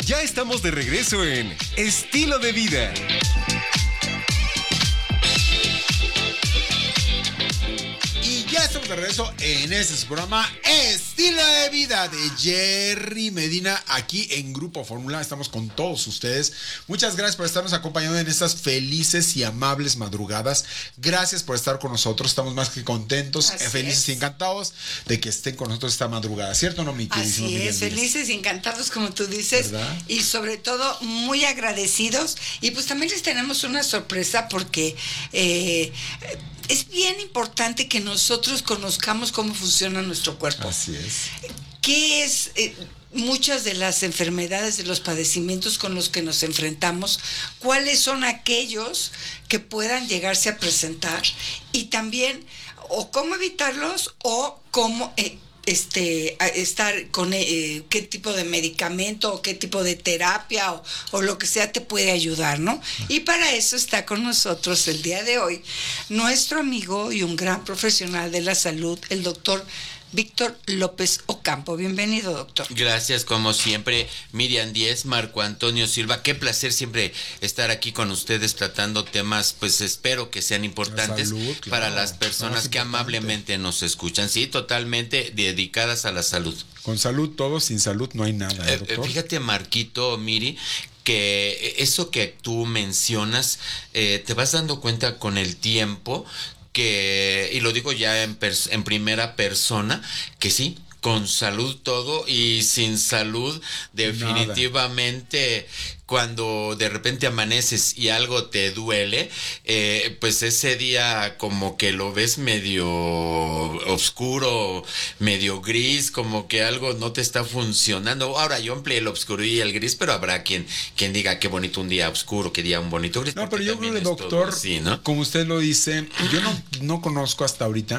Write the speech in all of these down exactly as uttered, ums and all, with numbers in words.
Ya estamos de regreso en Estilo de Vida. Y ya estamos de regreso en este su programa Estilo de Vida de Jerry Medina, aquí en Grupo Fórmula. Estamos con todos ustedes. Muchas gracias por estarnos acompañando en estas felices y amables madrugadas. Gracias por estar con nosotros. Estamos más que contentos, Así felices es. y encantados de que estén con nosotros esta madrugada. ¿Cierto o no, mi queridísimo Así Miguel es, Díaz? felices y encantados, como tú dices, ¿verdad? y sobre todo muy agradecidos. Y pues también les tenemos una sorpresa porque eh, es bien importante que nosotros conozcamos cómo funciona nuestro cuerpo. Así es. ¿Qué es eh, muchas de las enfermedades, de los padecimientos con los que nos enfrentamos? ¿Cuáles son aquellos que puedan llegarse a presentar? Y también, o cómo evitarlos, o cómo eh, este, a- estar con eh, qué tipo de medicamento o qué tipo de terapia o, o lo que sea te puede ayudar, ¿no? Y para eso está con nosotros el día de hoy nuestro amigo y un gran profesional de la salud, el doctor Víctor López Ocampo. Bienvenido, doctor. Gracias, como siempre, Miriam Díez, Marco Antonio Silva. Qué placer siempre estar aquí con ustedes tratando temas, pues espero que sean importantes salud, claro. para las No, personas es que importante. amablemente nos escuchan. Sí, totalmente dedicadas a la salud. Con salud todo, sin salud no hay nada, ¿eh, Eh, doctor? fíjate, Marquito, Miri, que eso que tú mencionas, eh, te vas dando cuenta con el tiempo que, y lo digo ya en, pers- en primera persona, que sí, con salud todo y sin salud definitivamente cuando de repente amaneces y algo te duele, eh, pues ese día como que lo ves medio oscuro, medio gris, como que algo no te está funcionando. Ahora yo empleé el oscuro y el gris, pero habrá quien, quien diga qué bonito un día oscuro, qué día un bonito gris. No, porque pero yo creo también que, es todo doctor, así, ¿no? como usted lo dice, yo no, no conozco hasta ahorita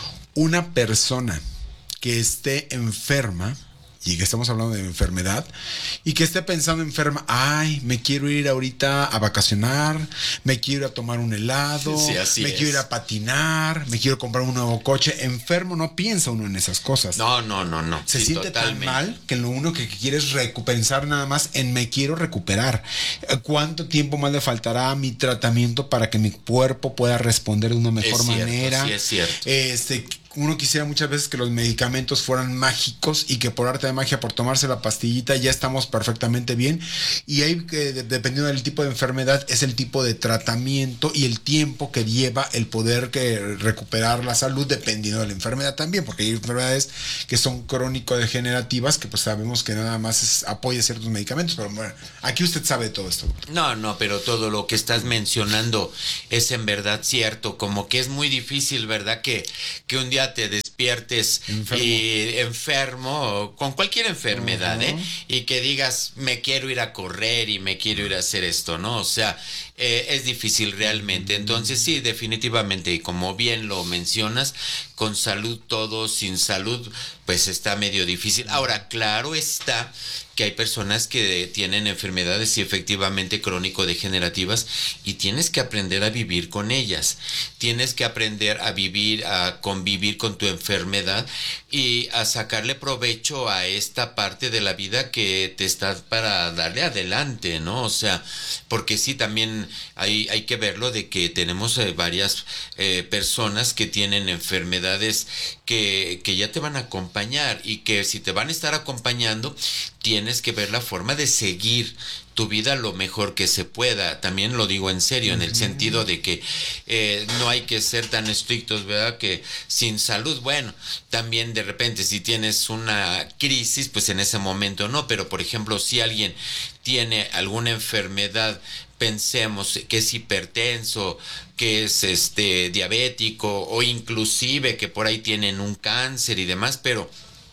una persona que esté enferma, y que estamos hablando de enfermedad, y que esté pensando enferma, ay, me quiero ir ahorita a vacacionar, me quiero ir a tomar un helado, Sí, así me es. quiero ir a patinar, me quiero comprar un nuevo coche. Enfermo no piensa uno en esas cosas. No, no, no, no. Se Sí, siente totalmente. tan mal que lo único que quiere es recu- pensar nada más en me quiero recuperar. Eh, ¿Cuánto tiempo más le faltará a mi tratamiento para que mi cuerpo pueda responder de una mejor Es cierto, manera? sí, es cierto. Este, uno quisiera muchas veces que los medicamentos fueran mágicos y que por arte de magia, por tomarse la pastillita, ya estamos perfectamente bien. Y ahí, que de- dependiendo del tipo de enfermedad, es el tipo de tratamiento y el tiempo que lleva el poder que recuperar la salud, dependiendo de la enfermedad también, porque hay enfermedades que son crónico-degenerativas, que pues sabemos que nada más es, apoya ciertos medicamentos, pero bueno, aquí usted sabe todo esto. No, no, pero todo lo que estás mencionando es en verdad cierto, como que es muy difícil, ¿verdad? Que, que un día te despiertes Enfermo. y enfermo, o con cualquier enfermedad, Ajá. ¿eh? Y que digas, me quiero ir a correr y me quiero ir a hacer esto, ¿no? O sea, eh, es difícil realmente. Entonces sí, definitivamente, y como bien lo mencionas, con salud todo, sin salud, pues está medio difícil. Ahora, claro está que hay personas que tienen enfermedades y efectivamente crónico-degenerativas y tienes que aprender a vivir con ellas. Tienes que aprender a vivir, a convivir con tu enfermedad y a sacarle provecho a esta parte de la vida que te está para darle adelante, ¿no? O sea, porque sí, también hay, hay que verlo de que tenemos eh, varias eh, personas que tienen enfermedades que, que ya te van a acompañar y que si te van a estar acompañando, tienes que ver la forma de seguir tu vida lo mejor que se pueda. También lo digo en serio, en el sentido de que eh, no hay que ser tan estrictos, ¿verdad? Que sin salud, bueno, también de repente si tienes una crisis, pues en ese momento no, pero por ejemplo, si alguien tiene alguna enfermedad, pensemos que es hipertenso, que es este diabético o inclusive que por ahí tienen un cáncer y demás, pero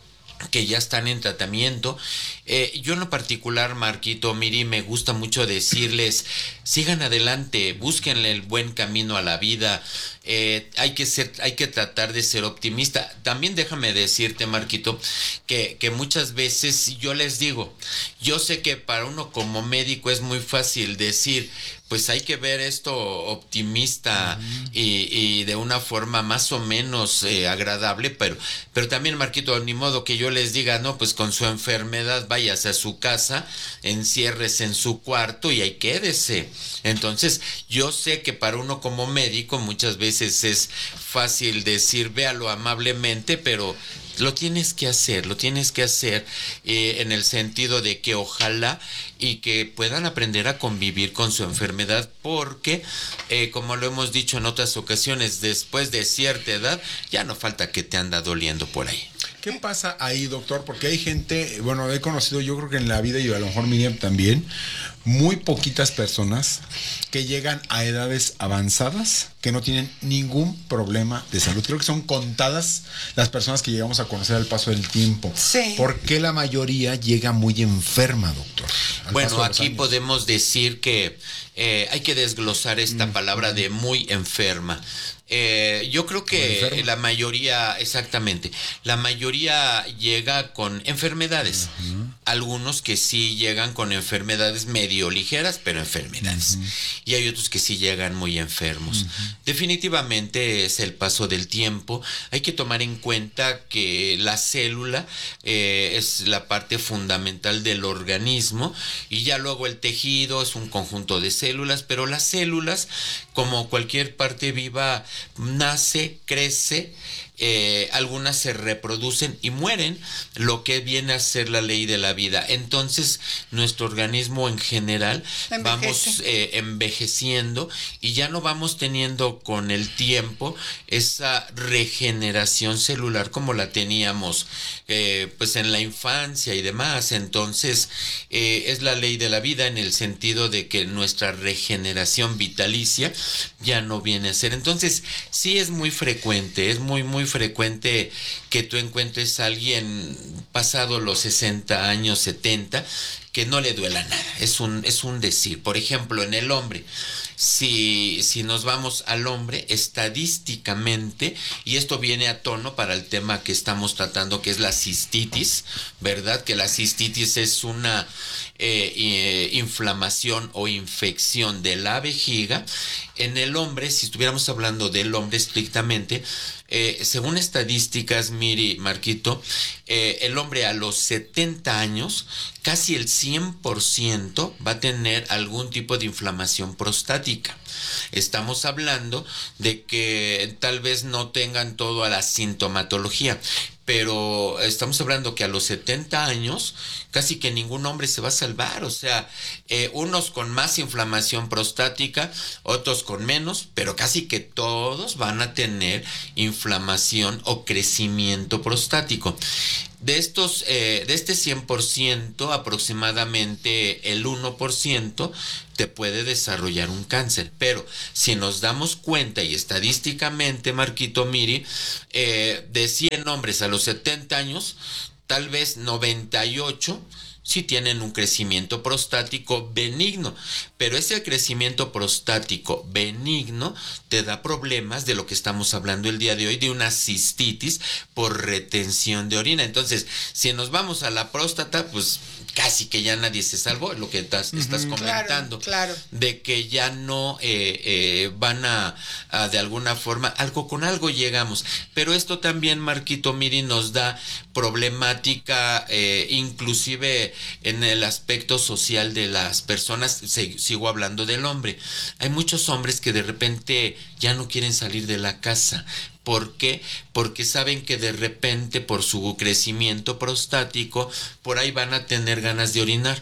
que ya están en tratamiento. Eh, yo en lo particular, Marquito, Miri, me gusta mucho decirles, sigan adelante, búsquenle el buen camino a la vida. Eh, hay que ser, hay que tratar de ser optimista. También déjame decirte, Marquito, que, que muchas veces yo les digo, yo sé que para uno como médico es muy fácil decir, pues hay que ver esto optimista uh-huh. y, y de una forma más o menos eh, agradable, pero, pero también, Marquito, ni modo que yo les diga, no, pues con su enfermedad váyase a su casa, enciérrese en su cuarto y ahí quédese. Entonces, yo sé que para uno como médico muchas veces es fácil decir, véalo amablemente, pero lo tienes que hacer, lo tienes que hacer eh, en el sentido de que ojalá y que puedan aprender a convivir con su enfermedad, porque eh, como lo hemos dicho en otras ocasiones, después de cierta edad ya no falta que te anda doliendo por ahí. ¿Qué pasa ahí, doctor? Porque hay gente, bueno, he conocido, yo creo que en la vida, y a lo mejor Miriam también, muy poquitas personas que llegan a edades avanzadas que no tienen ningún problema de salud. Creo que son contadas las personas que llegamos a conocer al paso del tiempo. Sí. ¿Por qué la mayoría llega muy enferma, doctor? Bueno, aquí podemos decir que eh, hay que desglosar esta mm. palabra de muy enferma. Eh, yo creo que la mayoría, exactamente, la mayoría llega con enfermedades. Uh-huh. Algunos que sí llegan con enfermedades medio ligeras, pero enfermedades. Uh-huh. Y hay otros que sí llegan muy enfermos. Uh-huh. Definitivamente es el paso del tiempo. Hay que tomar en cuenta que la célula eh, es la parte fundamental del organismo, y ya luego el tejido es un conjunto de células, pero las células, como cualquier parte viva, nace, crece, eh, algunas se reproducen y mueren, lo que viene a ser la ley de la vida. Entonces, nuestro organismo en general Envejece. vamos eh, envejeciendo, y ya no vamos teniendo con el tiempo esa regeneración celular como la teníamos eh, pues en la infancia y demás. Entonces, eh, es la ley de la vida en el sentido de que nuestra regeneración vitalicia ya no viene a ser. Entonces, sí es muy frecuente, es muy, muy frecuente que tú encuentres a alguien pasado los sesenta años, setenta, que no le duela nada. Es un, es un decir. Por ejemplo, en el hombre, si, si nos vamos al hombre, estadísticamente, y esto viene a tono para el tema que estamos tratando, que es la cistitis, ¿verdad? Que la cistitis es una eh, eh, inflamación o infección de la vejiga. En el hombre, si estuviéramos hablando del hombre estrictamente, eh, según estadísticas, Miri, Marquito, eh, el hombre a los setenta años, casi el cien por ciento va a tener algún tipo de inflamación prostática. Estamos hablando de que tal vez no tengan toda la sintomatología, pero estamos hablando que a los setenta años casi que ningún hombre se va a salvar. O sea, eh, unos con más inflamación prostática, otros con menos, pero casi que todos van a tener inflamación o crecimiento prostático. De estos, eh, de este cien por ciento, aproximadamente el uno por ciento te puede desarrollar un cáncer. Pero si nos damos cuenta, y estadísticamente, Marquito, Miri, eh, de cien hombres a los setenta años, tal vez noventa y ocho sí tienen un crecimiento prostático benigno, pero ese crecimiento prostático benigno te da problemas de lo que estamos hablando el día de hoy, de una cistitis por retención de orina. Entonces, si nos vamos a la próstata, pues casi que ya nadie se salvó, lo que estás, uh-huh. estás comentando, claro, claro. de que ya no eh, eh, van a, a de alguna forma, algo con algo llegamos. Pero esto también, Marquito, Miri, nos da problemática, eh, inclusive en el aspecto social de las personas. Se, sigo hablando del hombre. Hay muchos hombres que de repente ya no quieren salir de la casa. ¿Por qué? Porque saben que de repente, por su crecimiento prostático, por ahí van a tener ganas de orinar.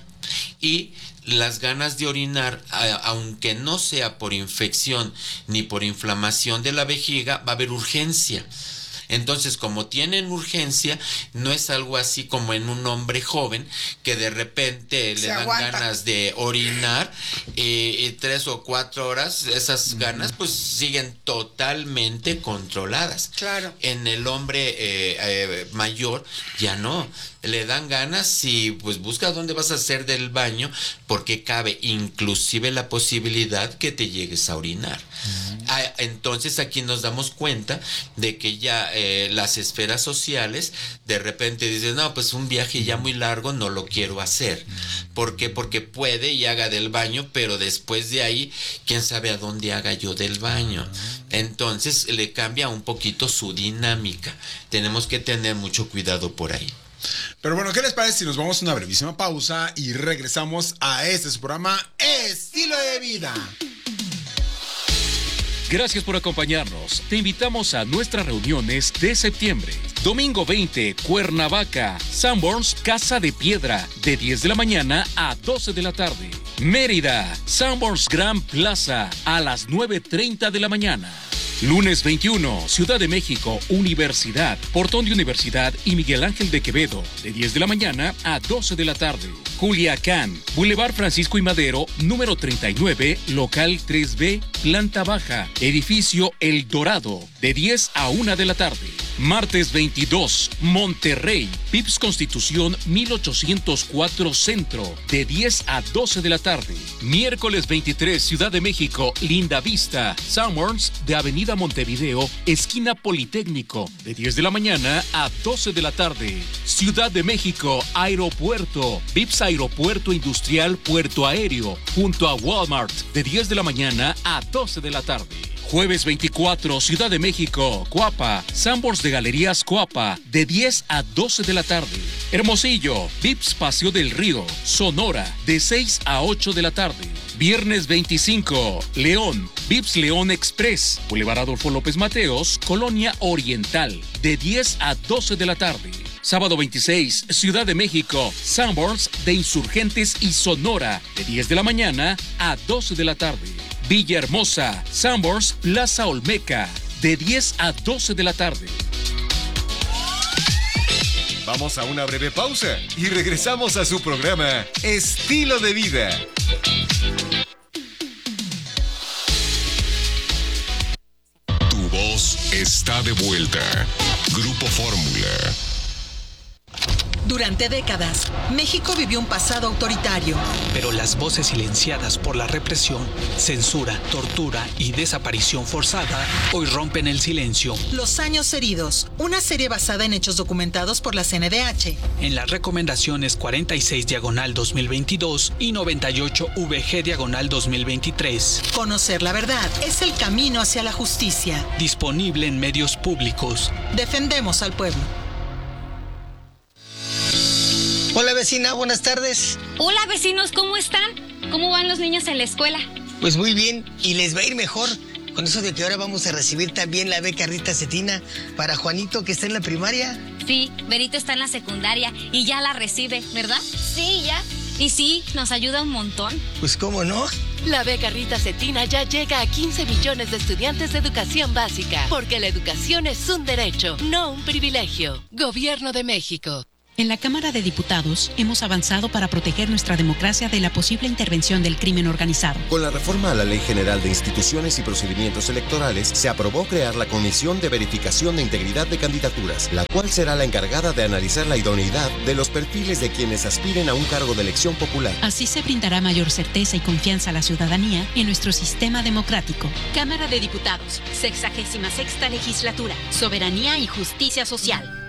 Y las ganas de orinar, aunque no sea por infección ni por inflamación de la vejiga, va a haber urgencia. Entonces, como tienen urgencia, no es algo así como en un hombre joven que de repente Se le dan aguanta. ganas de orinar y, y tres o cuatro horas, esas uh-huh. ganas pues siguen totalmente controladas. Claro. En el hombre eh, eh, mayor ya no. Le dan ganas y pues busca dónde vas a hacer del baño, porque cabe inclusive la posibilidad que te llegues a orinar. Uh-huh. Ah, entonces aquí nos damos cuenta de que ya eh, las esferas sociales, de repente dices, no, pues un viaje ya muy largo no lo quiero hacer. ¿Por qué? Porque puede y haga del baño, pero después de ahí, quién sabe a dónde haga yo del baño. Entonces le cambia un poquito su dinámica. Tenemos que tener mucho cuidado por ahí. Pero bueno, ¿qué les parece si nos vamos a una brevísima pausa y regresamos a este su programa Estilo de Vida? Gracias por acompañarnos. Te invitamos a nuestras reuniones de septiembre. Domingo veinte, Cuernavaca, Sanborns, Casa de Piedra, de diez de la mañana a doce de la tarde. Mérida, Sanborns Grand Plaza, a las nueve treinta de la mañana. Lunes veintiuno, Ciudad de México, Universidad, Portón de Universidad y Miguel Ángel de Quevedo, de diez de la mañana a doce de la tarde. Culiacán, Boulevard Francisco y Madero, número treinta y nueve, local tres B, planta baja, edificio El Dorado, de diez a una de la tarde. Martes veintidós, Monterrey, Pips Constitución mil ochocientos cuatro Centro, de diez a doce de la tarde. Miércoles veintitrés, Ciudad de México, Linda Vista, Sanborns, de Avenida Montevideo, esquina Politécnico, de diez de la mañana a doce de la tarde. Ciudad de México, Aeropuerto, Vips Aeropuerto Industrial Puerto Aéreo, junto a Walmart, de diez de la mañana a doce de la tarde. Jueves veinticuatro, Ciudad de México, Coapa, Sanborns de Galerías Coapa, de diez a doce de la tarde. Hermosillo, Vips Paseo del Río, Sonora, de seis a ocho de la tarde. Viernes veinticinco, León, Vips León Express, Boulevard Adolfo López Mateos, Colonia Oriental, de diez a doce de la tarde. Sábado veintiséis, Ciudad de México, Sanborns de Insurgentes y Sonora, de diez de la mañana a doce de la tarde. Villahermosa, Sanborns Plaza Olmeca, de diez a doce de la tarde. Vamos a una breve pausa y regresamos a su programa Estilo de Vida. Tu voz está de vuelta. Grupo Fórmula. Durante décadas, México vivió un pasado autoritario. Pero las voces silenciadas por la represión, censura, tortura y desaparición forzada hoy rompen el silencio. Los años heridos, una serie basada en hechos documentados por la C N D H. En las recomendaciones cuarenta y seis diagonal dos mil veintidós y noventa y ocho V G diagonal dos mil veintitrés. Conocer la verdad es el camino hacia la justicia. Disponible en medios públicos. Defendemos al pueblo. Hola vecina, buenas tardes. Hola vecinos, ¿cómo están? ¿Cómo van los niños en la escuela? Pues muy bien, y les va a ir mejor con eso de que ahora vamos a recibir también la beca Rita Cetina para Juanito, que está en la primaria. Sí, Berito está en la secundaria y ya la recibe, ¿verdad? Sí, ya. Y sí, nos ayuda un montón. Pues cómo no. La beca Rita Cetina ya llega a quince millones de estudiantes de educación básica, porque la educación es un derecho, no un privilegio. Gobierno de México. En la Cámara de Diputados hemos avanzado para proteger nuestra democracia de la posible intervención del crimen organizado. Con la reforma a la Ley General de Instituciones y Procedimientos Electorales, se aprobó crear la Comisión de Verificación de Integridad de Candidaturas, la cual será la encargada de analizar la idoneidad de los perfiles de quienes aspiren a un cargo de elección popular. Así se brindará mayor certeza y confianza a la ciudadanía en nuestro sistema democrático. Cámara de Diputados, sexagésima sexta legislatura, soberanía y justicia social.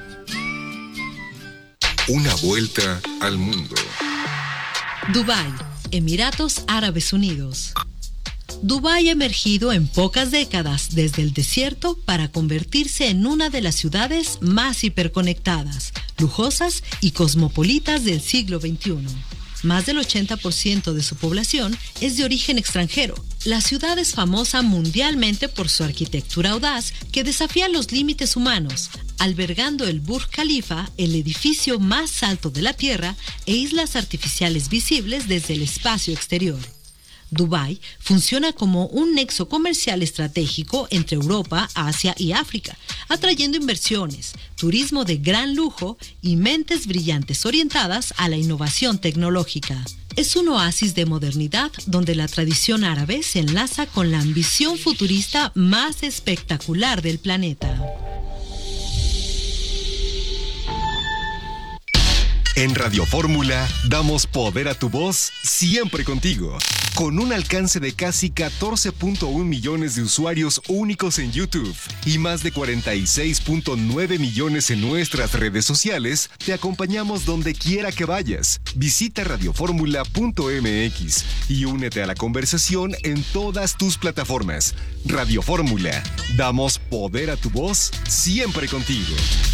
Una vuelta al mundo. Dubái, Emiratos Árabes Unidos. Dubái ha emergido en pocas décadas desde el desierto para convertirse en una de las ciudades más hiperconectadas, lujosas y cosmopolitas del siglo veintiuno. Más del ochenta por ciento de su población es de origen extranjero. La ciudad es famosa mundialmente por su arquitectura audaz que desafía los límites humanos, albergando el Burj Khalifa, el edificio más alto de la Tierra, e islas artificiales visibles desde el espacio exterior. Dubái funciona como un nexo comercial estratégico entre Europa, Asia y África, atrayendo inversiones, turismo de gran lujo y mentes brillantes orientadas a la innovación tecnológica. Es un oasis de modernidad donde la tradición árabe se enlaza con la ambición futurista más espectacular del planeta. En Radio Fórmula damos poder a tu voz siempre contigo. Con un alcance de casi catorce punto uno millones de usuarios únicos en YouTube y más de cuarenta y seis punto nueve millones en nuestras redes sociales, te acompañamos donde quiera que vayas. Visita radioformula punto m x y únete a la conversación en todas tus plataformas. Radio Fórmula, damos poder a tu voz siempre contigo.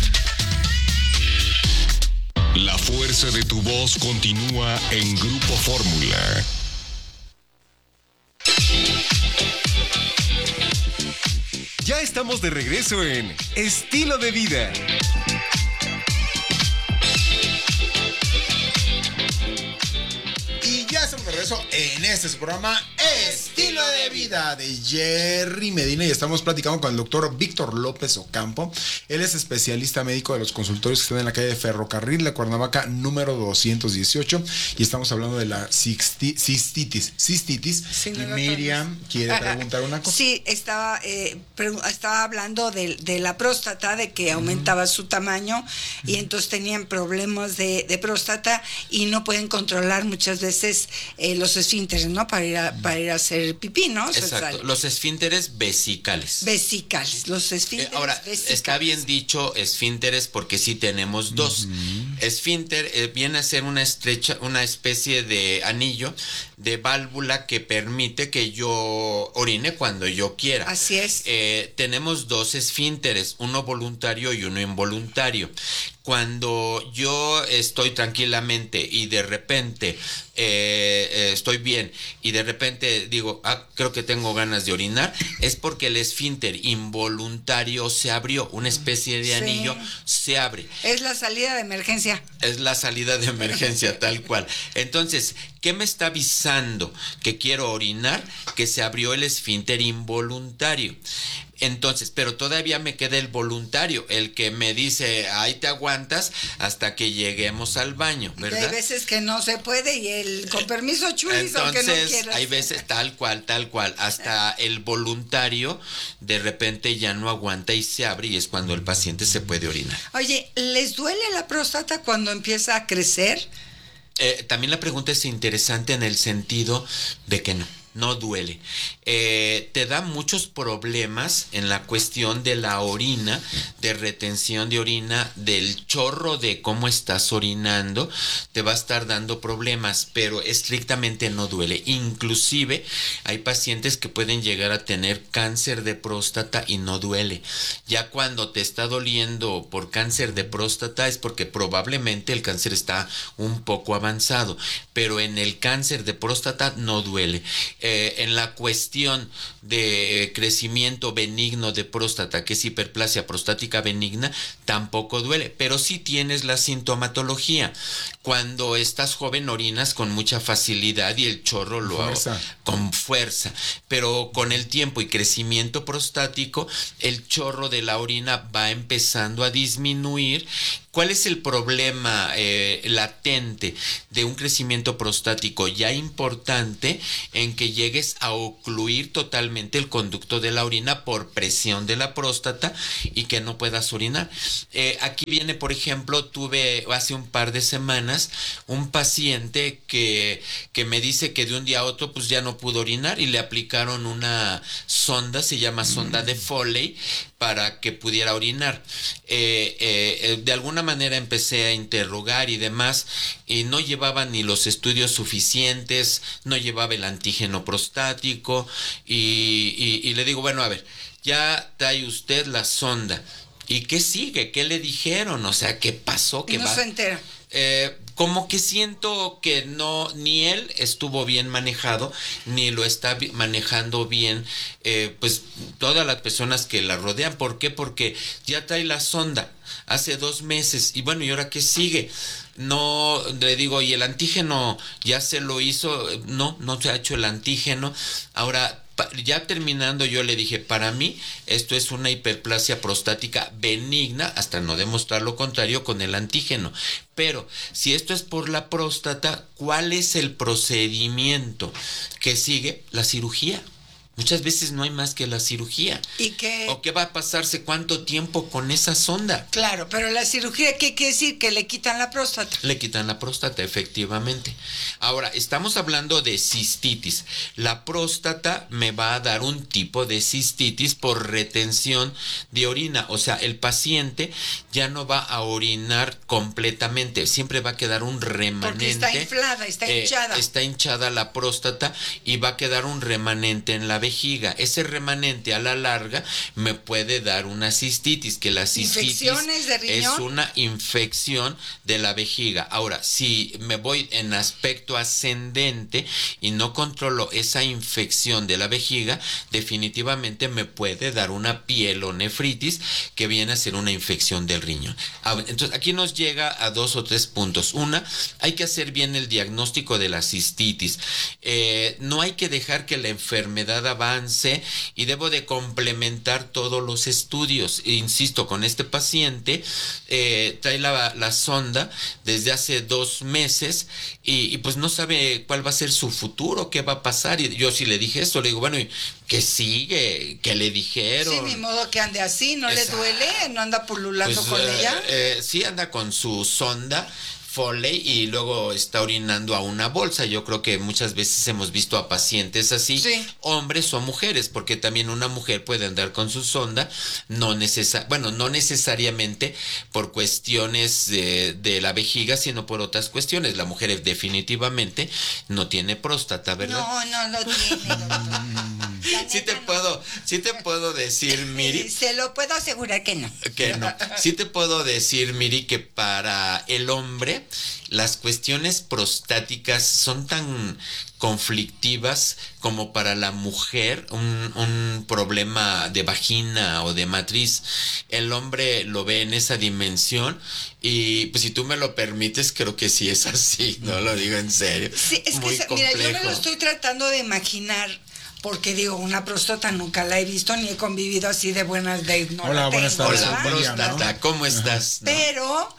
La fuerza de tu voz continúa en Grupo Fórmula. Ya estamos de regreso en Estilo de Vida. Y ya estamos de regreso en este su programa Estilo de Vida de Jerry Medina y estamos platicando con el doctor Víctor López Ocampo. Él es especialista médico de los consultorios que están en la calle de Ferrocarril, la Cuernavaca número doscientos dieciocho, y estamos hablando de la cisti- cistitis. Cistitis. Sí, y no, Miriam no. quiere preguntar una cosa. Sí, estaba, eh, pre- estaba hablando de, de la próstata, de que aumentaba uh-huh. su tamaño uh-huh. y entonces tenían problemas de, de próstata y no pueden controlar muchas veces eh, los esfínteres, ¿no? Para ir a, para ir a hacer pipí, ¿no? Exacto, los esfínteres vesicales. Vesicales, los esfínteres eh, Ahora, vesicales. Está bien dicho esfínteres porque sí tenemos dos. Uh-huh. Esfínter eh, viene a ser una estrecha, una especie de anillo de válvula que permite que yo orine cuando yo quiera. Así es. Eh, tenemos dos esfínteres, uno voluntario y uno involuntario. Cuando yo estoy tranquilamente y de repente eh, eh, estoy bien y de repente digo, ah, creo que tengo ganas de orinar, es porque el esfínter involuntario se abrió, una especie de anillo sí. se abre. Es la salida de emergencia. Es la salida de emergencia, tal cual. Entonces, ¿qué me está avisando que quiero orinar? Que se abrió el esfínter involuntario. Entonces, pero todavía me queda el voluntario, el que me dice, ahí te aguantas hasta que lleguemos al baño, ¿verdad? Y hay veces que no se puede y el con permiso chulis, aunque no quieras. Entonces, hay veces tal cual, tal cual, hasta el voluntario de repente ya no aguanta y se abre y es cuando el paciente se puede orinar. Oye, ¿les duele la próstata cuando empieza a crecer? Eh, también la pregunta es interesante en el sentido de que no. No duele. Eh, te da muchos problemas en la cuestión de la orina, de retención de orina, del chorro de cómo estás orinando. Te va a estar dando problemas, pero estrictamente no duele. Inclusive hay pacientes que pueden llegar a tener cáncer de próstata y no duele. Ya cuando te está doliendo por cáncer de próstata es porque probablemente el cáncer está un poco avanzado, pero en el cáncer de próstata no duele. Eh, en la cuestión de crecimiento benigno de próstata, que es hiperplasia prostática benigna, tampoco duele, pero sí tienes la sintomatología. Cuando estás joven orinas con mucha facilidad y el chorro lo hago con fuerza, pero con el tiempo y crecimiento prostático, el chorro de la orina va empezando a disminuir. ¿Cuál es el problema eh, latente de un crecimiento prostático ya importante en que llegues a ocluir totalmente el conducto de la orina por presión de la próstata y que no puedas orinar? Eh, aquí viene, por ejemplo, tuve hace un par de semanas un paciente que, que me dice que de un día a otro pues ya no pudo orinar y le aplicaron una sonda, se llama sonda de Foley, para que pudiera orinar. Eh, eh, de alguna manera empecé a interrogar y demás, y no llevaba ni los estudios suficientes, no llevaba el antígeno prostático, y, y, y le digo, bueno, a ver, ya trae usted la sonda, ¿y qué sigue? ¿Qué le dijeron? O sea, ¿qué pasó? ¿Qué no va? se entera. Eh, como que siento que no, ni él estuvo bien manejado, ni lo está manejando bien, eh, pues todas las personas que la rodean. ¿Por qué? Porque ya trae la sonda hace dos meses y bueno, ¿y ahora qué sigue? No, le digo, ¿y el antígeno ya se lo hizo? No, no se ha hecho el antígeno. Ahora, ya terminando, yo le dije, para mí esto es una hiperplasia prostática benigna, hasta no demostrar lo contrario con el antígeno. Pero si esto es por la próstata, ¿cuál es el procedimiento que sigue? La cirugía. Muchas veces no hay más que la cirugía. ¿Y qué? ¿O qué va a pasarse cuánto tiempo con esa sonda? Claro, pero la cirugía, ¿qué quiere decir? Que le quitan la próstata. Le quitan la próstata, efectivamente. Ahora, estamos hablando de cistitis. La próstata me va a dar un tipo de cistitis por retención de orina. O sea, el paciente ya no va a orinar completamente. Siempre va a quedar un remanente. Porque está inflada, está eh, hinchada. Está hinchada la próstata y va a quedar un remanente en la vejiga. Ese remanente a la larga me puede dar una cistitis, que la cistitis ¿Infecciones de riñón? es una infección de la vejiga. Ahora, si me voy en aspecto ascendente y no controlo esa infección de la vejiga, definitivamente me puede dar una pielonefritis, que viene a ser una infección del riñón. Entonces, aquí nos llega a dos o tres puntos. Una, hay que hacer bien el diagnóstico de la cistitis. Eh, no hay que dejar que la enfermedad avance y debo de complementar todos los estudios. Insisto, con este paciente eh, trae la, la sonda desde hace dos meses y, y pues no sabe cuál va a ser su futuro, qué va a pasar. Y yo sí le dije esto, le digo, bueno, ¿y qué sigue? ¿Qué le dijeron? Sí, ni modo que ande así, ¿no Exacto. le duele? ¿No anda pululando Pues, con eh, ella? Eh, sí, anda con su sonda Foley y luego está orinando a una bolsa. Yo creo que muchas veces hemos visto a pacientes así, sí. hombres o mujeres, porque también una mujer puede andar con su sonda, no necesa- bueno, no necesariamente por cuestiones de, de la vejiga, sino por otras cuestiones. La mujer definitivamente no tiene próstata, ¿verdad? No, no lo tiene. Sí te puedo, sí te puedo decir, Miri. Se lo puedo asegurar que no. Que no. Sí te puedo decir, Miri, que para el hombre las cuestiones prostáticas son tan conflictivas como para la mujer un, un problema de vagina o de matriz. El hombre lo ve en esa dimensión y pues si tú me lo permites, creo que sí es así, no lo digo en serio. Sí, es Muy que, complejo. mira, yo me lo estoy tratando de imaginar. Porque digo, una próstata nunca la he visto ni he convivido así de buenas de no Hola, la buenas tengo, tardes. Hola, próstata, ¿no? ¿Cómo estás? ¿No? Pero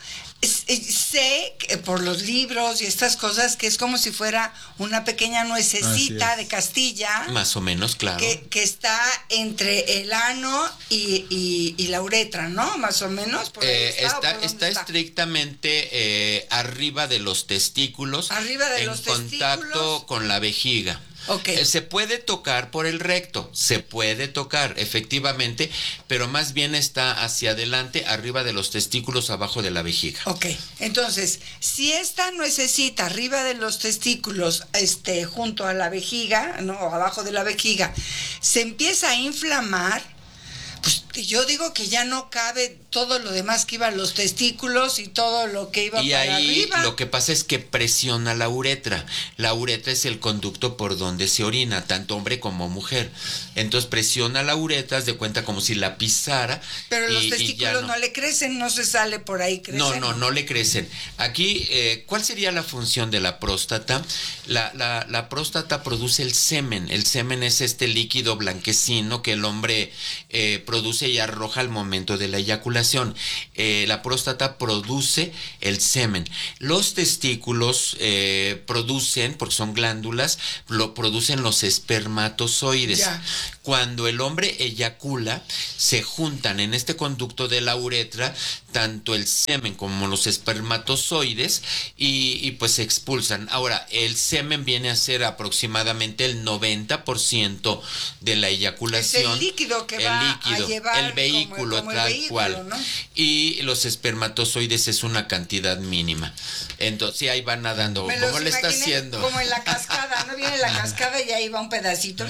sé que por los libros y estas cosas que es como si fuera una pequeña nuececita de Castilla. Más o menos, claro. Que, que está entre el ano y, y, y la uretra, ¿no? Más o menos. Por ahí Eh, está, está, ¿o por dónde está está? estrictamente eh, arriba de los testículos. Arriba de en los contacto testículos. con la vejiga. Okay. Eh, se puede tocar por el recto, se puede tocar, efectivamente, pero más bien está hacia adelante, arriba de los testículos, abajo de la vejiga. Ok, entonces, si esta nuececita arriba de los testículos, este, junto a la vejiga, no, abajo de la vejiga, se empieza a inflamar, pues yo digo que ya no cabe todo lo demás que iba a los testículos y todo lo que iba Y para ahí arriba. lo que pasa es que presiona la uretra. La uretra es el conducto por donde se orina, tanto hombre como mujer. Entonces presiona la uretra, haz de cuenta como si la pisara. Pero y, los y ya testículos no. no le crecen, no se sale por ahí crecen. No, no, no le crecen. Aquí, eh, ¿cuál sería la función de la próstata? La, la, la próstata produce el semen. El semen es este líquido blanquecino que el hombre eh, produce y arroja al momento de la eyaculación. Eh, la próstata produce el semen. Los testículos eh, producen, porque son glándulas, lo producen los espermatozoides. Ya. Cuando el hombre eyacula, se juntan en este conducto de la uretra tanto el semen como los espermatozoides y, y pues se expulsan. Ahora, el semen viene a ser aproximadamente el noventa por ciento de la eyaculación. Es el líquido que el va líquido, a llevar el vehículo como, como tal el vehículo, cual. ¿no? Y los espermatozoides es una cantidad mínima. Entonces, sí, ahí van nadando. Me ¿Cómo los le está imaginé haciendo? Como en la cascada, ¿no? Viene la cascada y ahí va un pedacito.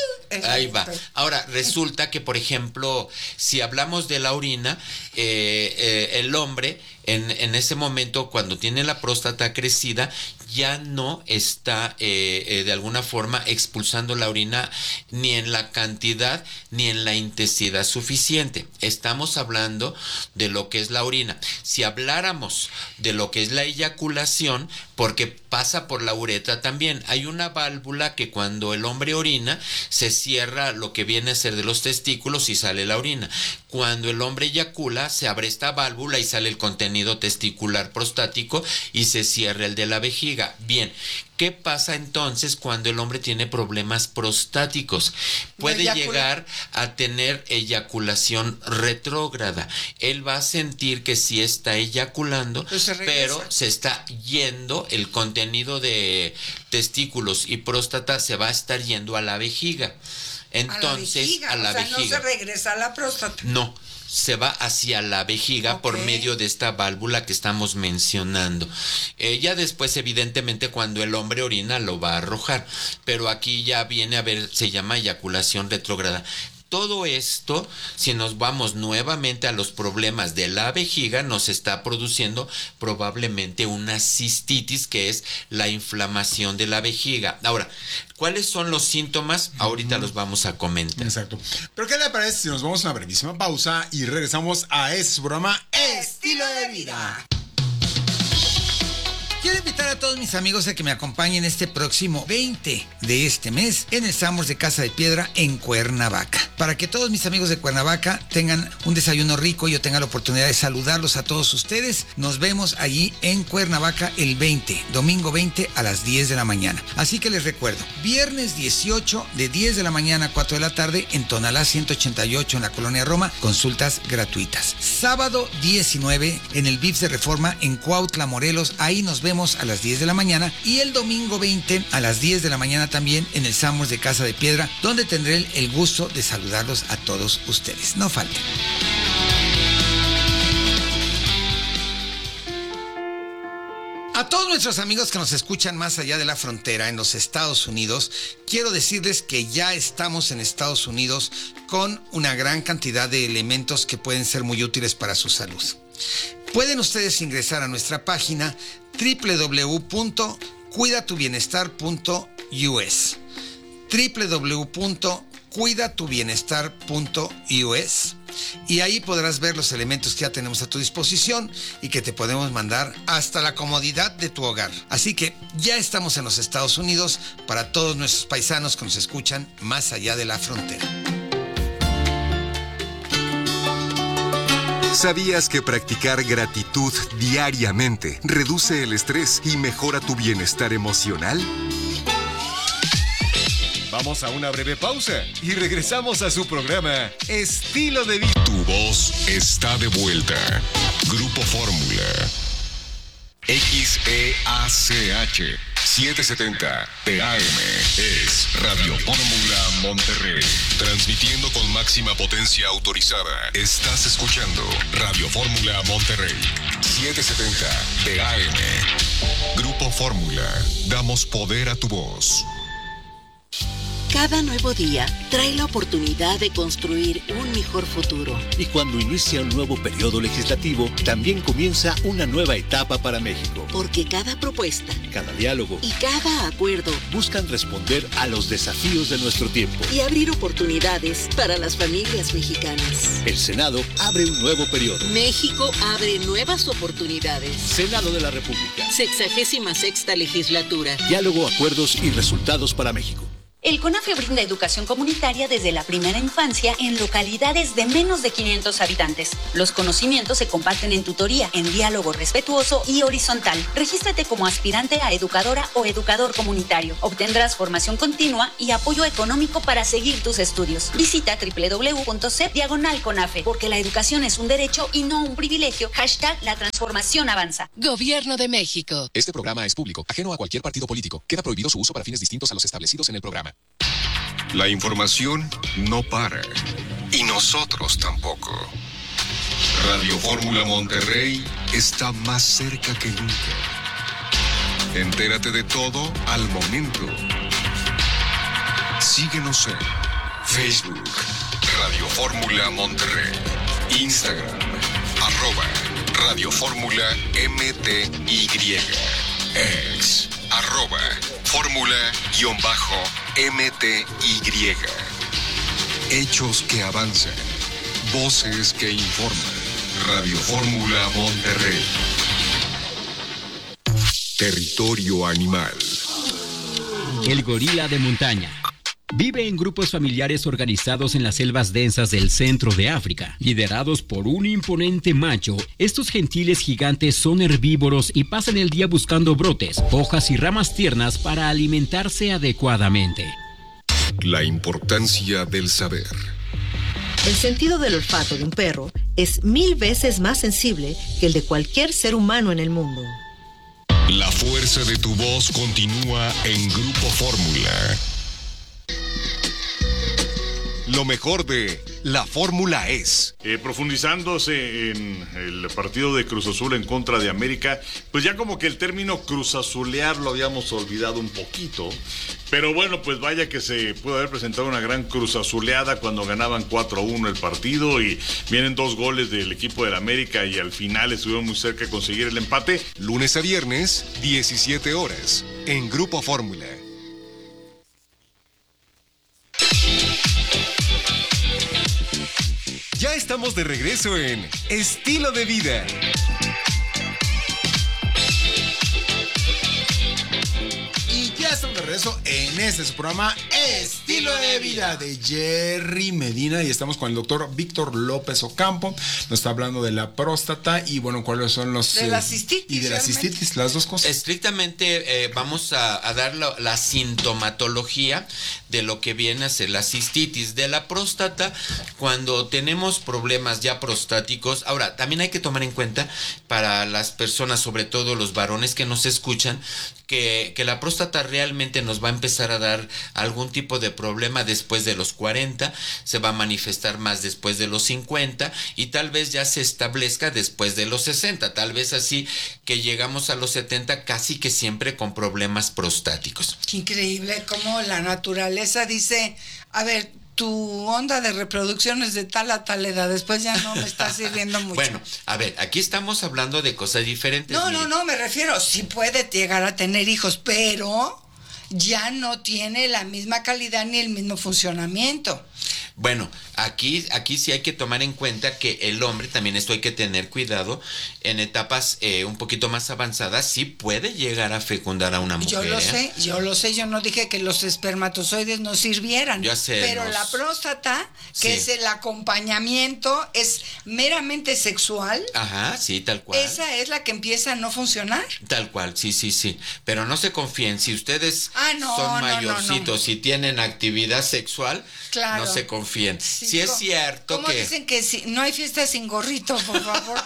Ahí va. Ahora, resulta que, por ejemplo, si hablamos de la orina, eh, eh, el hombre en, en ese momento, cuando tiene la próstata crecida, ya no está eh, eh, de alguna forma expulsando la orina ni en la cantidad ni en la intensidad suficiente. Estamos hablando de lo que es la orina. Si habláramos de lo que es la eyaculación, porque pasa por la uretra también, hay una válvula que cuando el hombre orina se cierra lo que viene a ser de los testículos y sale la orina. Cuando el hombre eyacula se abre esta válvula y sale el contenedor contenido testicular prostático y se cierra el de la vejiga. Bien, ¿qué pasa entonces cuando el hombre tiene problemas prostáticos? Puede Eyacula- llegar a tener eyaculación retrógrada. Él va a sentir que sí está eyaculando, Pero se regresa. pero se está yendo, el contenido de testículos y próstata se va a estar yendo a la vejiga. Entonces, a la vejiga, a la o sea, vejiga. no se regresa a la próstata. No, se va hacia la vejiga Ok. por medio de esta válvula que estamos mencionando. Eh, ya después, evidentemente, cuando el hombre orina lo va a arrojar, pero aquí ya viene a ver, se llama eyaculación retrógrada. Todo esto, si nos vamos nuevamente a los problemas de la vejiga, nos está produciendo probablemente una cistitis, que es la inflamación de la vejiga. Ahora, ¿cuáles son los síntomas? Ahorita los vamos a comentar. Exacto. Pero ¿qué le parece si nos vamos a una brevísima pausa y regresamos a este programa Estilo de vida? Quiero invitar a todos mis amigos a que me acompañen este próximo veinte de este mes en el Summers de Casa de Piedra en Cuernavaca. Para que todos mis amigos de Cuernavaca tengan un desayuno rico y yo tenga la oportunidad de saludarlos a todos ustedes, nos vemos allí en Cuernavaca el veinte, domingo veinte a las diez de la mañana. Así que les recuerdo, viernes dieciocho de diez de la mañana a cuatro de la tarde en Tonalá ciento ochenta y ocho en la Colonia Roma, consultas gratuitas. Sábado diecinueve en el V I P S de Reforma en Cuautla, Morelos, ahí nos vemos a las diez de la mañana, y el domingo veinte a las diez de la mañana también en el Summers de Casa de Piedra, donde tendré el gusto de saludarlos a todos ustedes. No falten. A todos nuestros amigos que nos escuchan más allá de la frontera en los Estados Unidos, quiero decirles que ya estamos en Estados Unidos con una gran cantidad de elementos que pueden ser muy útiles para su salud. Pueden ustedes ingresar a nuestra página doble u doble u doble u punto cuida tu bienestar punto u s, doble u doble u doble u punto cuida tu bienestar punto u s, y ahí podrás ver los elementos que ya tenemos a tu disposición y que te podemos mandar hasta la comodidad de tu hogar. Así que ya estamos en los Estados Unidos para todos nuestros paisanos que nos escuchan más allá de la frontera. ¿Sabías que practicar gratitud diariamente reduce el estrés y mejora tu bienestar emocional? Vamos a una breve pausa y regresamos a su programa Estilo de Vida. Tu voz está de vuelta. Grupo Fórmula. X E A C H setecientos setenta T A M es Radio Fórmula Monterrey. Transmitiendo con máxima potencia autorizada. Estás escuchando Radio Fórmula Monterrey. setecientos setenta T A M. Grupo Fórmula. Damos poder a tu voz. Cada nuevo día trae la oportunidad de construir un mejor futuro. Y cuando inicia un nuevo periodo legislativo, también comienza una nueva etapa para México. Porque cada propuesta, cada diálogo y cada acuerdo buscan responder a los desafíos de nuestro tiempo y abrir oportunidades para las familias mexicanas. El Senado abre un nuevo periodo. México abre nuevas oportunidades. Senado de la República. Sexagésima sexta legislatura. Diálogo, acuerdos y resultados para México. El CONAFE brinda educación comunitaria desde la primera infancia en localidades de menos de quinientos habitantes. Los conocimientos se comparten en tutoría, en diálogo respetuoso y horizontal. Regístrate como aspirante a educadora o educador comunitario. Obtendrás formación continua y apoyo económico para seguir tus estudios. Visita doble u doble u doble u punto c diagonal CONAFE, porque la educación es un derecho y no un privilegio. Hashtag la transformación avanza. Gobierno de México. Este programa es público, ajeno a cualquier partido político. Queda prohibido su uso para fines distintos a los establecidos en el programa. La información no para. Y nosotros tampoco. Radio Fórmula Monterrey está más cerca que nunca. Entérate de todo al momento. Síguenos en Facebook, Radio Fórmula Monterrey, Instagram, arroba Radio Fórmula M T Y, ex, arroba Fórmula-M T Y. Hechos que avanzan, voces que informan. Radio Fórmula Monterrey. Territorio animal. El gorila de montaña. Vive en grupos familiares organizados en las selvas densas del centro de África, liderados por un imponente macho. Estos gentiles gigantes son herbívoros y pasan el día buscando brotes, hojas y ramas tiernas para alimentarse adecuadamente. La importancia del saber. El sentido del olfato de un perro es mil veces más sensible que el de cualquier ser humano en el mundo. La fuerza de tu voz continúa en Grupo Fórmula. Lo mejor de La Fórmula es... Eh, profundizándose en el partido de Cruz Azul en contra de América, pues ya como que el término cruzazulear lo habíamos olvidado un poquito, pero bueno, pues vaya que se pudo haber presentado una gran cruzazuleada cuando ganaban cuatro a uno el partido y vienen dos goles del equipo del América y al final estuvieron muy cerca de conseguir el empate. Lunes a viernes, diecisiete horas, en Grupo Fórmula. Ya estamos de regreso en Estilo de Vida. Y ya estamos de regreso en este su programa Estilo de Vida de Jerry Medina y estamos con el doctor Víctor López Ocampo. Nos está hablando de la próstata y bueno, cuáles son los... De eh, la cistitis. Y de la cistitis, las dos cosas. Estrictamente eh, vamos a, a dar la, la sintomatología de lo que viene a ser la cistitis de la próstata cuando tenemos problemas ya prostáticos. Ahora, también hay que tomar en cuenta para las personas, sobre todo los varones que nos escuchan, que, que la próstata realmente nos va a empezar a dar algún tipo de problema después de los cuarenta, se va a manifestar más después de los cincuenta y tal vez ya se establezca después de los sesenta, tal vez así que llegamos a los setenta casi que siempre con problemas prostáticos. Qué increíble cómo la naturaleza dice, a ver, tu onda de reproducción es de tal a tal edad, después ya no me está sirviendo mucho. Bueno, a ver, aquí estamos hablando de cosas diferentes. No, mire. no, no, me refiero, sí puede llegar a tener hijos, pero ya no tiene la misma calidad ni el mismo funcionamiento. Bueno, aquí, aquí sí hay que tomar en cuenta que el hombre, también esto hay que tener cuidado, en etapas eh, un poquito más avanzadas sí puede llegar a fecundar a una mujer. Yo lo ¿eh? sé, yo lo sé, yo no dije que los espermatozoides no sirvieran. Yo sé, pero nos... la próstata, que Sí. es el acompañamiento, es meramente sexual. Ajá, sí, tal cual. Esa es la que empieza a no funcionar. Tal cual, sí, sí, sí. Pero no se confíen, si ustedes Ah, no, son no, no, mayorcitos y tienen actividad sexual, Claro. no se confíen. Sí, Sí, es co- cierto ¿Cómo que... dicen que si, no hay fiesta sin gorrito, por favor?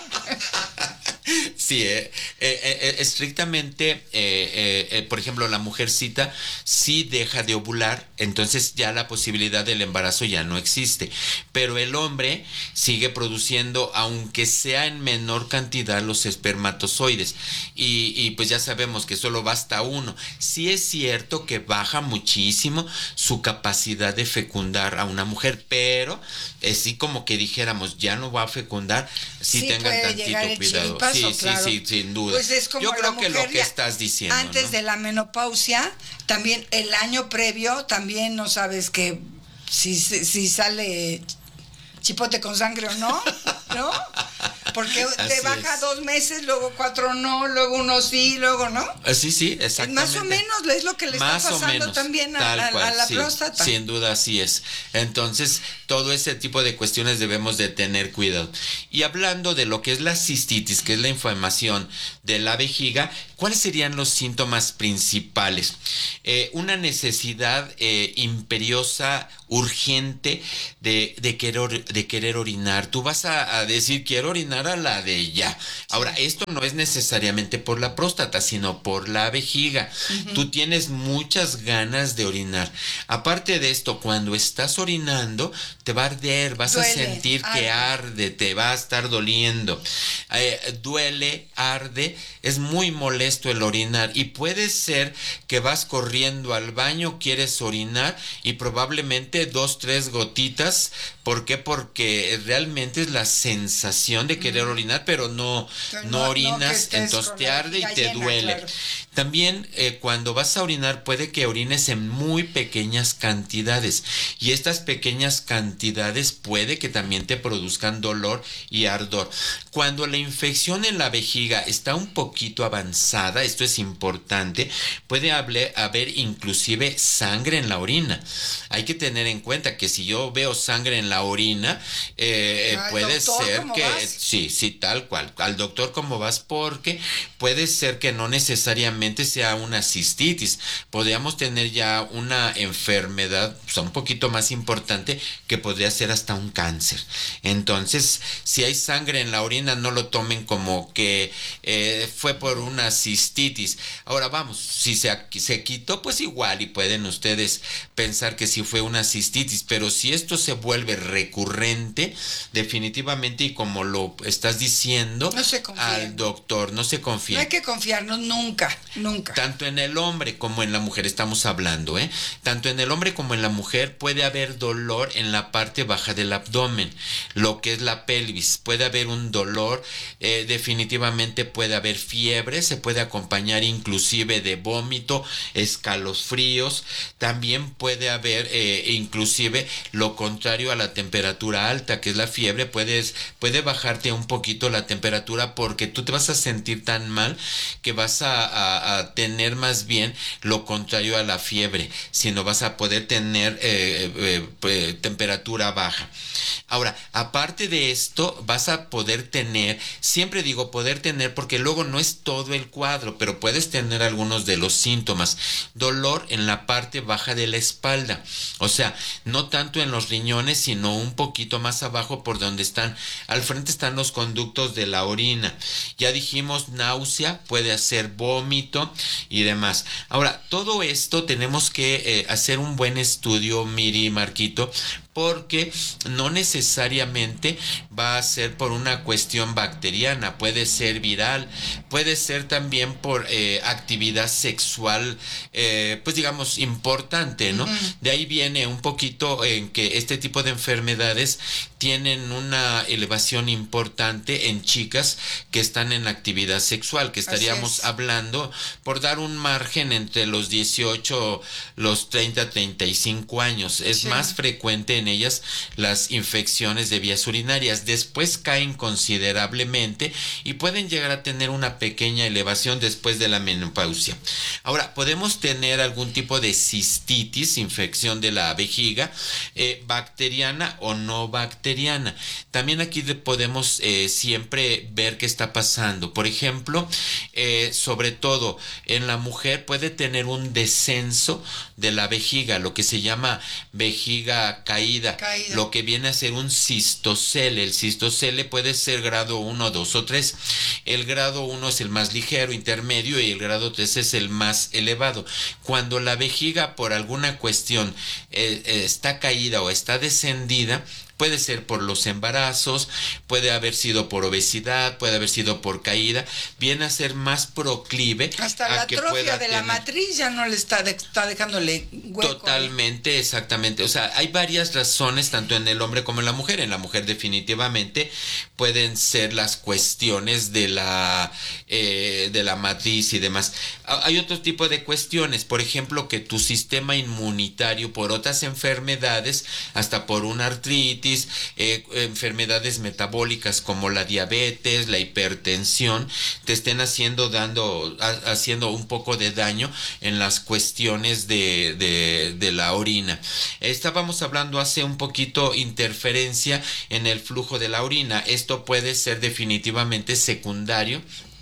Sí, eh, eh, eh, estrictamente, eh, eh, eh, por ejemplo, la mujercita sí deja de ovular, entonces ya la posibilidad del embarazo ya no existe. Pero el hombre sigue produciendo, aunque sea en menor cantidad, los espermatozoides. Y, y pues ya sabemos que solo basta uno. Sí es cierto que baja muchísimo su capacidad de fecundar a una mujer, pero eh, sí como que dijéramos, ya no va a fecundar, sí, Sí, tengan puede llegar tantito el cuidado. chispazo, Sí, claro. sí, sí, sin duda. Pues es como Yo la creo que lo mujer que ya estás diciendo, antes ¿no? de la menopausia, también el año previo, también no sabes que si, si, si sale chipote con sangre o no, ¿no? Porque te Así baja es. dos meses, luego cuatro no, luego uno sí, luego no. Ah, sí, sí, exactamente. Más o menos es lo que le Más está o pasando menos, también a, tal a- a cual, la sí, próstata. Sin duda así es. Entonces, todo ese tipo de cuestiones debemos de tener cuidado. Y hablando de lo que es la cistitis, que es la inflamación de la vejiga, ¿cuáles serían los síntomas principales? Eh, una necesidad eh, imperiosa, urgente de, de, querer, de querer orinar. Tú vas a, a decir, quiero orinar a la de ya. Ahora, esto no es necesariamente por la próstata, sino por la vejiga. Ujú. Tú tienes muchas ganas de orinar. Aparte de esto, cuando estás orinando, te va a arder, vas Duele, a sentir que arde, te va a estar doliendo. Eh, duele, arde, es muy molesto el orinar y puede ser que vas corriendo al baño, quieres orinar y probablemente dos, tres gotitas. ¿Por qué? Porque realmente es la sensación de querer orinar, pero no, Pero no, no- no que orinas, estés entonces con te la arde y vejiga te llena, duele. claro. También eh, cuando vas a orinar puede que orines en muy pequeñas cantidades y estas pequeñas cantidades puede que también te produzcan dolor y ardor. Cuando la infección en la vejiga está un poquito avanzada, esto es importante, puede haber, haber inclusive sangre en la orina. Hay que tener en cuenta que si yo veo sangre en la orina, eh, Ay, puede doctor, ser ¿cómo que vas? sí, sí, tal cual. Al doctor, ¿cómo vas? Porque puede ser que no necesariamente sea una cistitis. Podríamos tener ya una enfermedad, o sea, un poquito más importante, que podría ser hasta un cáncer. Entonces, si hay sangre en la orina, no lo tomen como que eh, fue por una cistitis. Ahora vamos, si se, se quitó, pues igual y pueden ustedes pensar que sí fue una cistitis, pero si esto se vuelve recurrente, definitivamente, y como lo estás diciendo, no se confía. Al doctor, no se confía. No hay que confiarnos nunca, nunca. Tanto en el hombre como en la mujer estamos hablando, ¿eh? Tanto en el hombre como en la mujer puede haber dolor en la parte baja del abdomen, lo que es la pelvis. Puede haber un dolor, eh, definitivamente puede haber fiebre, se puede acompañar inclusive de vómito, escalofríos. También puede haber eh, inclusive lo contrario a la temperatura alta, que es la fiebre. Puedes, puede bajarte un poquito la temperatura porque tú te vas a sentir tan mal que vas a, a, a tener más bien lo contrario a la fiebre, sino vas a poder tener eh, eh, eh, temperatura baja. Ahora, aparte de esto, vas a poder tener, siempre digo poder tener porque luego no es todo el cuadro, pero puedes tener algunos de los síntomas. Dolor en la parte baja de la espalda, o sea, no tanto en los riñones, sino un poquito más abajo por donde están, al frente están los conductos de la orina. Ya dijimos náusea, puede hacer vómito y demás. Ahora, todo esto tenemos que eh, hacer un buen estudio, Miri y Marquito, porque no necesariamente va a ser por una cuestión bacteriana, puede ser viral, puede ser también por eh, actividad sexual, eh, pues digamos, importante, ¿no? Uh-huh. De ahí viene un poquito en que este tipo de enfermedades tienen una elevación importante en chicas que están en actividad sexual, que estaríamos es. hablando, por dar un margen entre los dieciocho, los treinta, treinta y cinco años. Es sí. más frecuente en ellas las infecciones de vías urinarias. Después caen considerablemente y pueden llegar a tener una pequeña elevación después de la menopausia. Ahora, podemos tener algún tipo de cistitis, infección de la vejiga, eh, bacteriana o no bacteriana. También aquí podemos eh, siempre ver qué está pasando. Por ejemplo, eh, sobre todo en la mujer puede tener un descenso de la vejiga, lo que se llama vejiga caída, caída. Lo que viene a ser un cistocele. El cistocele puede ser grado uno, dos o tres. El grado uno es el más ligero, intermedio, y el grado tres es el más elevado. Cuando la vejiga por alguna cuestión eh, eh, está caída o está descendida, puede ser por los embarazos, puede haber sido por obesidad, puede haber sido por caída, viene a ser más proclive. Hasta a la que atrofia pueda de la tener... matriz ya no le está, de, está dejándole hueco. Totalmente, exactamente. O sea, hay varias razones, tanto en el hombre como en la mujer. En la mujer definitivamente pueden ser las cuestiones de la, eh, de la matriz y demás. Hay otro tipo de cuestiones, por ejemplo, que tu sistema inmunitario por otras enfermedades, hasta por una artritis, Eh, enfermedades metabólicas como la diabetes, la hipertensión, te estén haciendo dando ha, haciendo un poco de daño en las cuestiones de, de, de la orina. Estábamos hablando hace un poquito interferencia en el flujo de la orina. Esto puede ser definitivamente secundario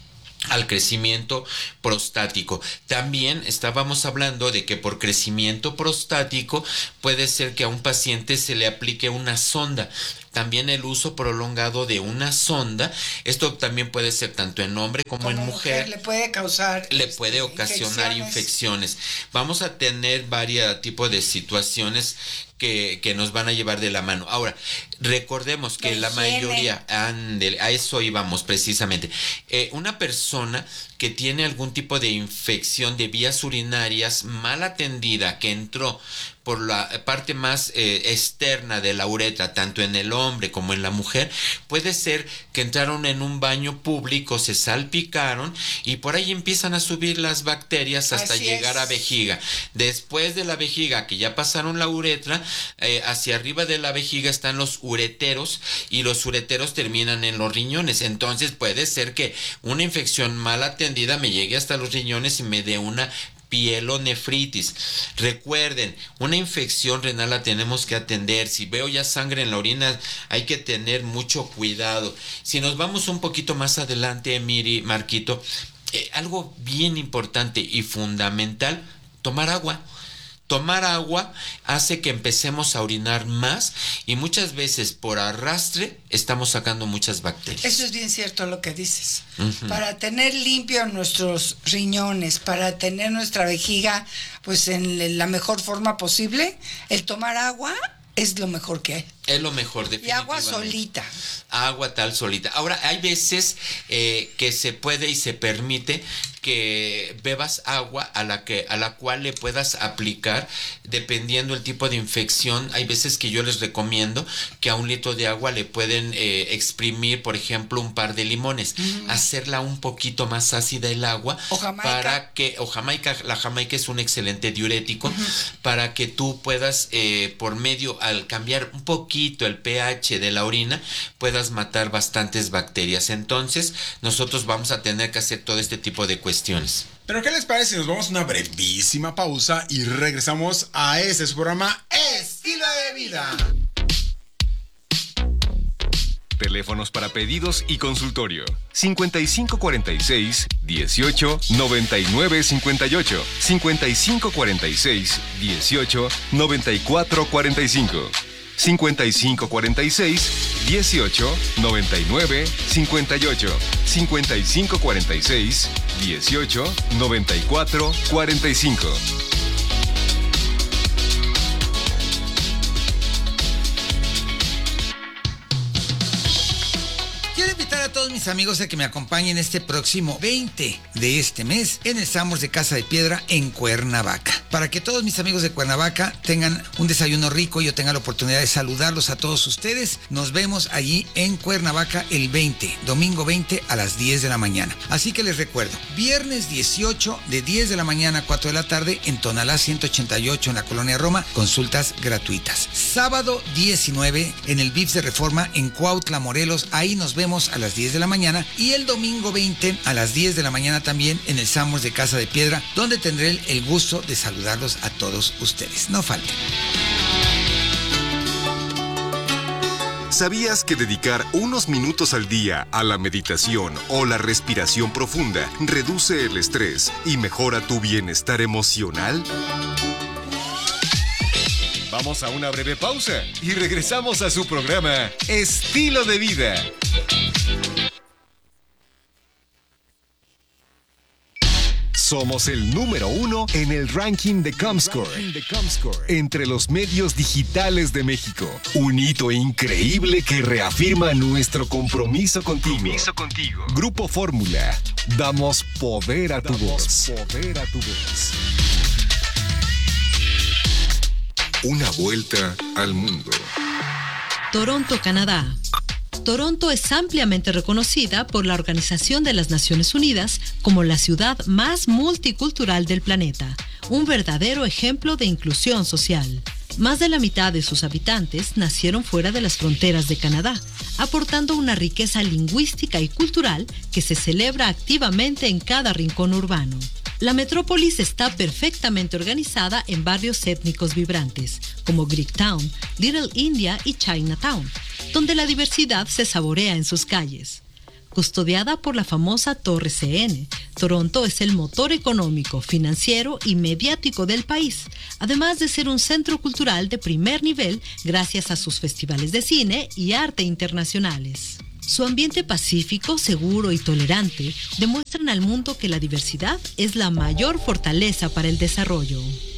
al crecimiento prostático. También estábamos hablando de que por crecimiento prostático puede ser que a un paciente se le aplique una sonda. También el uso prolongado de una sonda, esto también puede ser tanto en hombre como, como en mujer, mujer. Le puede causar... Le puede este, ocasionar infecciones. infecciones. Vamos a tener varios tipos de situaciones que, que nos van a llevar de la mano. Ahora, recordemos que la, la mayoría, ande, a eso íbamos precisamente. Eh, una persona que tiene algún tipo de infección de vías urinarias mal atendida, que entró por la parte más eh, externa de la uretra, tanto en el hombre como en la mujer, puede ser que entraron en un baño público, se salpicaron y por ahí empiezan a subir las bacterias hasta Así llegar es. a vejiga. Después de la vejiga, que ya pasaron la uretra, eh, hacia arriba de la vejiga están los ureteros y los ureteros terminan en los riñones. Entonces puede ser que una infección mal atendida me llegue hasta los riñones y me dé una pielonefritis. Recuerden, una infección renal la tenemos que atender. Si veo ya sangre en la orina, hay que tener mucho cuidado. Si nos vamos un poquito más adelante, Miri, Marquito, eh, algo bien importante y fundamental, tomar agua. Tomar agua hace que empecemos a orinar más y muchas veces por arrastre estamos sacando muchas bacterias. Eso es bien cierto lo que dices. Uh-huh. Para tener limpio nuestros riñones, para tener nuestra vejiga pues en la mejor forma posible, el tomar agua es lo mejor que hay. Es lo mejor, Y agua definitivamente. solita. Agua tal solita. Ahora, hay veces eh, que se puede y se permite que bebas agua a la que a la cual le puedas aplicar dependiendo el tipo de infección. Hay veces que yo les recomiendo que a un litro de agua le pueden eh, exprimir, por ejemplo, un par de limones, Mm. hacerla un poquito más ácida el agua, O jamaica. para que o jamaica, la jamaica es un excelente diurético, para que tú puedas eh, por medio al cambiar un poquito el pH de la orina puedas matar bastantes bacterias. Entonces nosotros vamos a tener que hacer todo este tipo de cuestiones. Pero ¿qué les parece si nos vamos a una brevísima pausa y regresamos a este su programa Estilo de Vida? Teléfonos para pedidos y consultorio. cincuenta y cinco cuarenta y seis, dieciocho, noventa y nueve cincuenta y ocho. cincuenta y cinco cuarenta y seis, dieciocho, noventa y cuatro cuarenta y cinco. cincuenta y cinco cuarenta y seis, dieciocho, noventa y nueve cincuenta y ocho. cincuenta y cinco cuarenta y seis, dieciocho, noventa y cuatro cuarenta y cinco. Quiero invitar a todos mis amigos a que me acompañen este próximo veinte de este mes en el Samos de Casa de Piedra en Cuernavaca. Para que todos mis amigos de Cuernavaca tengan un desayuno rico y yo tenga la oportunidad de saludarlos a todos ustedes, nos vemos allí en Cuernavaca el veinte, domingo veinte a las diez de la mañana. Así que les recuerdo, viernes dieciocho de diez de la mañana a cuatro de la tarde en Tonalá ciento ochenta y ocho en la Colonia Roma, consultas gratuitas. Sábado diecinueve en el V I P S de Reforma en Cuautla, Morelos, ahí nos vemos a las diez de la mañana, y el domingo veinte a las diez de la mañana también en el Samos de Casa de Piedra, donde tendré el, el gusto de saludarlos a todos ustedes. No falten. ¿Sabías que dedicar unos minutos al día a la meditación o la respiración profunda reduce el estrés y mejora tu bienestar emocional? Vamos a una breve pausa y regresamos a su programa Estilo de Vida. Somos el número uno en el ranking de Comscore, entre los medios digitales de México. Un hito increíble que reafirma nuestro compromiso contigo. Compromiso contigo. Grupo Fórmula. Damos poder a tu voz. Poder a tu voz. Una vuelta al mundo. Toronto, Canadá. Toronto es ampliamente reconocida por la Organización de las Naciones Unidas como la ciudad más multicultural del planeta, un verdadero ejemplo de inclusión social. Más de la mitad de sus habitantes nacieron fuera de las fronteras de Canadá, aportando una riqueza lingüística y cultural que se celebra activamente en cada rincón urbano. La metrópolis está perfectamente organizada en barrios étnicos vibrantes, como Greektown, Little India y Chinatown, donde la diversidad se saborea en sus calles. Custodiada por la famosa Torre C N, Toronto es el motor económico, financiero y mediático del país, además de ser un centro cultural de primer nivel gracias a sus festivales de cine y arte internacionales. Su ambiente pacífico, seguro y tolerante demuestran al mundo que la diversidad es la mayor fortaleza para el desarrollo.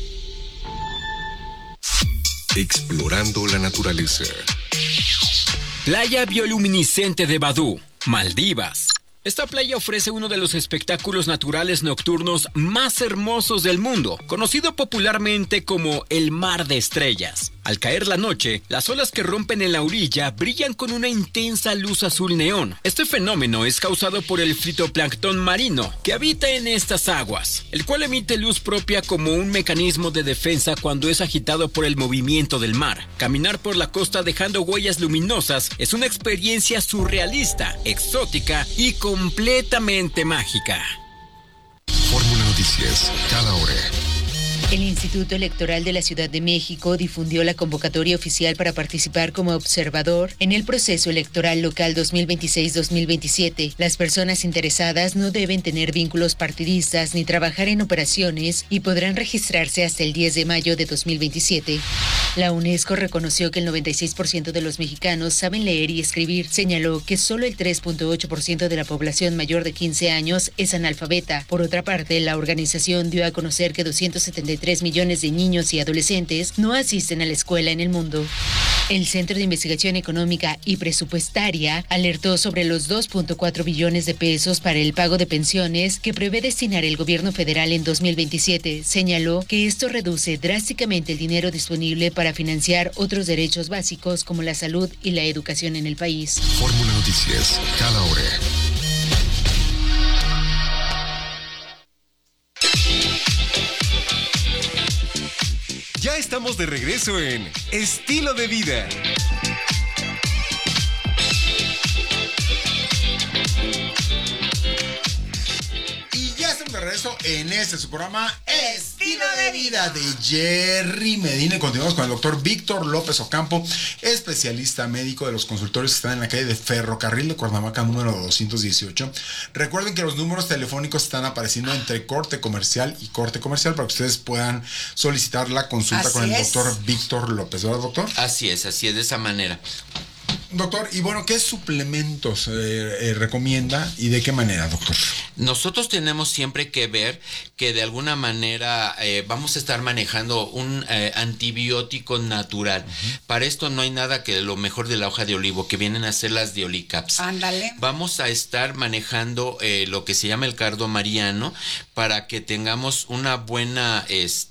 Explorando la naturaleza. Playa bioluminiscente de Badú, Maldivas. Esta playa ofrece uno de los espectáculos naturales nocturnos más hermosos del mundo, conocido popularmente como el Mar de Estrellas. Al caer la noche, las olas que rompen en la orilla brillan con una intensa luz azul neón. Este fenómeno es causado por el fitoplancton marino, que habita en estas aguas, el cual emite luz propia como un mecanismo de defensa cuando es agitado por el movimiento del mar. Caminar por la costa dejando huellas luminosas es una experiencia surrealista, exótica y completamente mágica. Fórmula Noticias, cada hora. El Instituto Electoral de la Ciudad de México difundió la convocatoria oficial para participar como observador en el proceso electoral local dos mil veintiséis dos mil veintisiete. Las personas interesadas no deben tener vínculos partidistas ni trabajar en operaciones y podrán registrarse hasta el diez de mayo de dos mil veintisiete. La UNESCO reconoció que el noventa y seis por ciento de los mexicanos saben leer y escribir. Señaló que solo el tres punto ocho por ciento de la población mayor de quince años es analfabeta. Por otra parte, la organización dio a conocer que doscientos setenta y tres millones de niños y adolescentes no asisten a la escuela en el mundo. El Centro de Investigación Económica y Presupuestaria alertó sobre los dos punto cuatro billones de pesos para el pago de pensiones que prevé destinar el gobierno federal en dos mil veintisiete. Señaló que esto reduce drásticamente el dinero disponible para financiar otros derechos básicos como la salud y la educación en el país. Fórmula Noticias, cada hora. Ya estamos de regreso en Estilo de Vida. Y ya estamos de regreso en este su programa Estilo de Vida de Jerry Medina. Y continuamos con el doctor Víctor López Ocampo, especialista médico de los consultorios que están en la calle de Ferrocarril de Cuernavaca número doscientos dieciocho. Recuerden que los números telefónicos están apareciendo entre corte comercial y corte comercial para que ustedes puedan solicitar la consulta Así con el es. doctor Víctor López, ¿verdad, doctor? Así es, así es, de esa manera. Doctor, y bueno, ¿qué suplementos eh, eh, recomienda y de qué manera, doctor? Nosotros tenemos siempre que ver que de alguna manera eh, vamos a estar manejando un eh, antibiótico natural. Uh-huh. Para esto no hay nada que lo mejor de la hoja de olivo, que vienen a ser las diolicaps. Ándale. Vamos a estar manejando eh, lo que se llama el cardo mariano para que tengamos una buena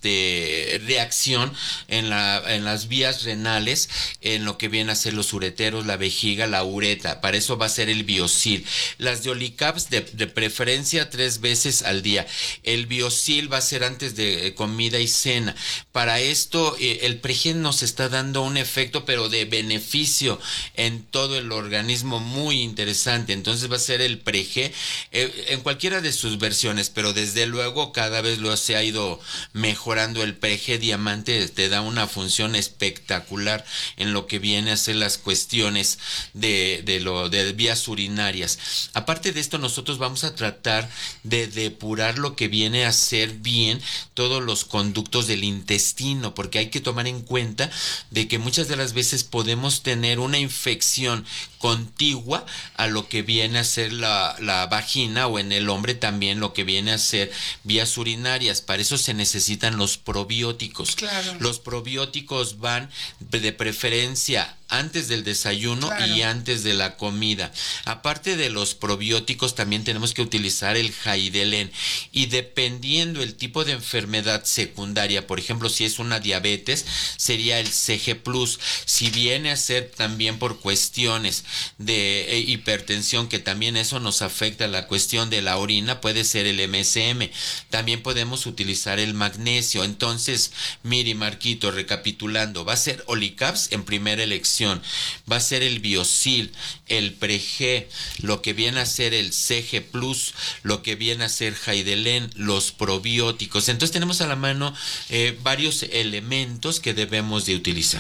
este, reacción en, la, en las vías renales, en lo que viene a ser los ureteros, la vejiga, la ureta. Para eso va a ser el Biosil. Las diolicaps de, de preferencia tres veces al día. El Biosil va a ser antes de eh, comida y cena. Para esto eh, el Pregen nos está dando un efecto pero de beneficio en todo el organismo muy interesante. Entonces va a ser el Pregen eh, en cualquiera de sus versiones, pero desde luego cada vez lo se ha ido mejorando. El Pregen Diamante te da una función espectacular en lo que viene a ser las cuestiones de, de, lo, de vías urinarias. Aparte de esto, nosotros vamos a tratar de depurar lo que viene a ser bien todos los conductos del intestino, porque hay que tomar en cuenta de que muchas de las veces podemos tener una infección contigua a lo que viene a ser la, la vagina, o en el hombre también lo que viene a ser vías urinarias. Para eso se necesitan los probióticos. Claro. Los probióticos van de preferencia antes del desayuno, claro, y antes de la comida. Aparte de los probióticos, también tenemos que utilizar el Jaidelen, y dependiendo el tipo de enfermedad secundaria, por ejemplo, si es una diabetes, sería el C G plus. Si viene a ser también por cuestiones de eh, hipertensión, que también eso nos afecta la cuestión de la orina, puede ser el M S M. También podemos utilizar el magnesio. Entonces, Miri, Marquito, recapitulando, va a ser Olicaps en primera elección, va a ser el Biosil, el Prege, lo que viene a ser el C G plus, lo que viene a ser Jaidelen, los probióticos. Entonces tenemos a la mano eh, varios elementos que debemos de utilizar.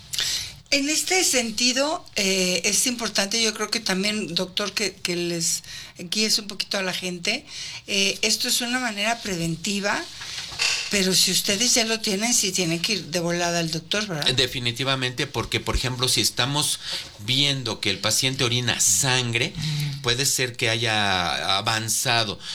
En este sentido, eh, es importante, yo creo que también, doctor, que, que les guíes un poquito a la gente. Eh, esto es una manera preventiva, pero si ustedes ya lo tienen, sí tienen que ir de volada al doctor, ¿verdad? Definitivamente, porque, por ejemplo, si estamos viendo que el paciente orina sangre, puede ser que haya avanzado